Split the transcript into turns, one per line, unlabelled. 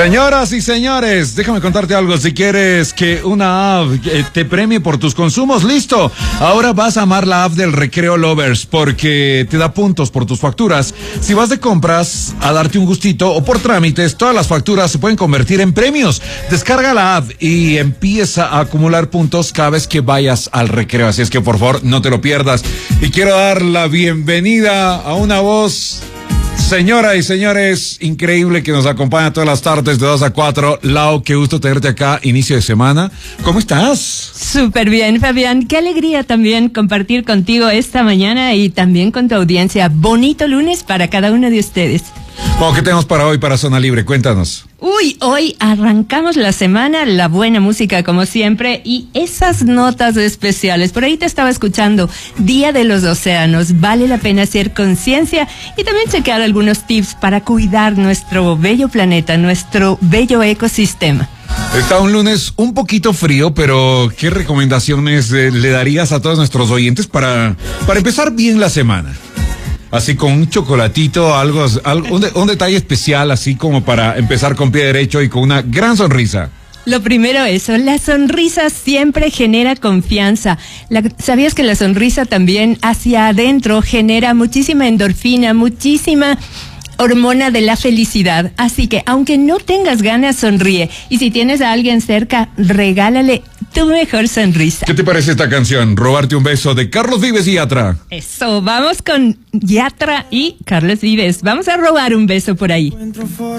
Señoras y señores, déjame contarte algo. Si quieres que una app te premie por tus consumos, listo. Ahora vas a amar la app del Recreo Lovers porque te da puntos por tus facturas. Si vas de compras a darte un gustito o por trámites, todas las facturas se pueden convertir en premios. Descarga la app y empieza a acumular puntos cada vez que vayas al recreo. Así es que por favor no te lo pierdas. Y quiero dar la bienvenida a una voz... Señoras y señores, increíble que nos acompaña todas las tardes de 2 a 4. Lau, qué gusto tenerte acá, inicio de semana. ¿Cómo estás?
Súper bien, Fabián. Qué alegría también compartir contigo esta mañana y también con tu audiencia. Bonito lunes para cada uno de ustedes.
Bueno, ¿qué tenemos para hoy para Zona Libre? Cuéntanos.
Hoy arrancamos la semana, la buena música como siempre y esas notas especiales. Por ahí te estaba escuchando, Día de los Océanos, vale la pena hacer conciencia y también chequear algunos tips para cuidar nuestro bello planeta, nuestro bello ecosistema.
Está un lunes un poquito frío, pero ¿qué recomendaciones le darías a todos nuestros oyentes para empezar bien la semana? Así con un chocolatito, un detalle especial, así como para empezar con pie derecho y con una gran sonrisa.
Lo primero eso, la sonrisa siempre genera confianza. ¿Sabías que la sonrisa también hacia adentro genera muchísima endorfina, muchísima hormona de la felicidad? Así que aunque no tengas ganas, sonríe. Y si tienes a alguien cerca, regálale tu mejor sonrisa.
¿Qué te parece esta canción? Robarte un beso de Carlos Vives y Yatra.
Eso, vamos con Yatra y Carlos Vives. Vamos a robar un beso por ahí.